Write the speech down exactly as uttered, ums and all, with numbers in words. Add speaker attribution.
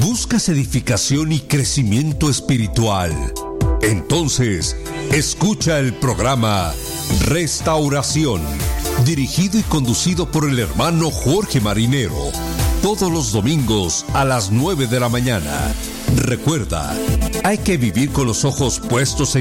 Speaker 1: ¿Buscas edificación y crecimiento espiritual? Entonces, escucha el programa Restauración, dirigido y conducido por el hermano Jorge Marinero, todos los domingos a las nueve de la mañana. Recuerda, hay que vivir con los ojos puestos en